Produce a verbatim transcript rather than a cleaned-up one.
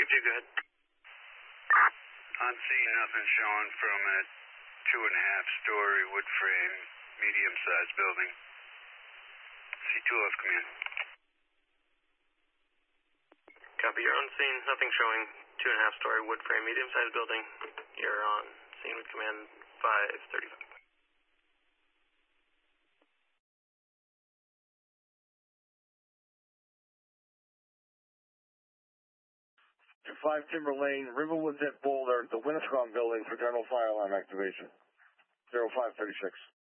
two, go ahead. I'm seeing nothing showing from a two and a half story wood frame, medium sized building. C two F, come in. Copy, you're on scene, nothing showing, two and a half story wood frame, medium sized building. You're on scene with command five thirty-five. five Timber Lane, Riverwoods at Boulder, the Winnisquam building for general fire alarm activation. zero five thirty-six.